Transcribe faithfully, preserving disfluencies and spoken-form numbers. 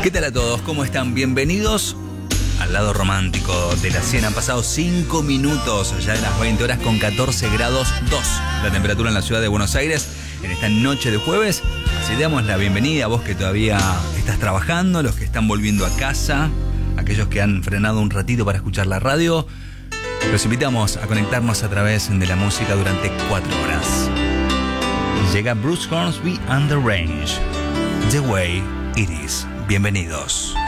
¿Qué tal a todos? ¿Cómo están? Bienvenidos al lado romántico de la cien. Han pasado cinco minutos ya de las veinte horas con catorce grados dos la temperatura en la ciudad de Buenos Aires en esta noche de jueves. Así te damos la bienvenida a vos que todavía estás trabajando, los que están volviendo a casa, aquellos que han frenado un ratito para escuchar la radio. Los invitamos a conectarnos a través de la música durante cuatro horas. Llega Bruce Hornsby and the Range, The Way It Is. Bienvenidos.